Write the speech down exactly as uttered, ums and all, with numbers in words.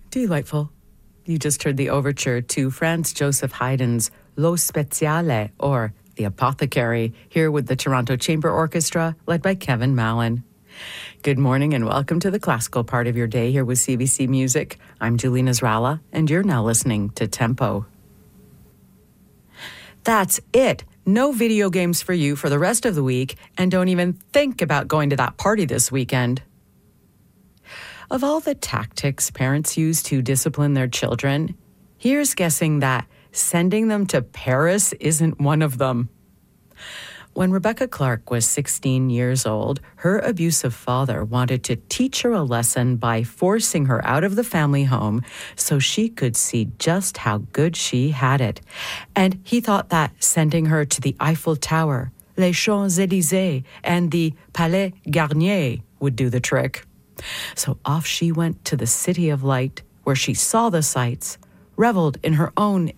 Delightful. You just heard the overture to Franz Joseph Haydn's Lo Speziale, or The Apothecary, here with the Toronto Chamber Orchestra, led by Kevin Mallon. Good morning and welcome to the classical part of your day here with C B C Music. I'm Julene Israla, and you're now listening to Tempo. That's it. No video games for you for the rest of the week, and don't even think about going to that party this weekend. Of all the tactics parents use to discipline their children, here's guessing that sending them to Paris isn't one of them. When Rebecca Clark was sixteen years old, her abusive father wanted to teach her a lesson by forcing her out of the family home so she could see just how good she had it. And he thought that sending her to the Eiffel Tower, Les Champs-Élysées, and the Palais Garnier would do the trick. So off she went to the City of Light, where she saw the sights, reveled in her own